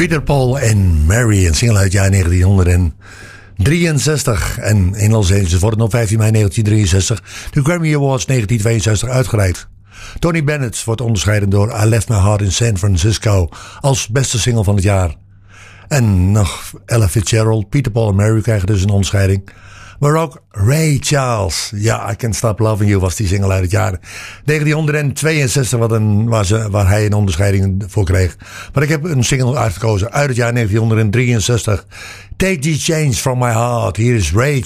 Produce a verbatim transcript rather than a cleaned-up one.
Peter, Paul en Mary, een single uit het jaar negentienhonderddrieënzestig. En in Los Angeles wordt het op vijftien mei negentien drieënzestig de Grammy Awards negentien tweeënzestig uitgereikt. Tony Bennett wordt onderscheiden door I Left My Heart in San Francisco als beste single van het jaar. En nog Ella Fitzgerald, Peter, Paul en Mary krijgen dus een onderscheiding. Maar ook Ray Charles, ja, I Can't Stop Loving You was die single uit het jaar negentienhonderdtweeënzestig, wat een, waar, ze, waar hij een onderscheiding voor kreeg. Maar ik heb een single uitgekozen uit het jaar negentienhonderddrieënzestig. Take the Chains from My Heart. Hier is Ray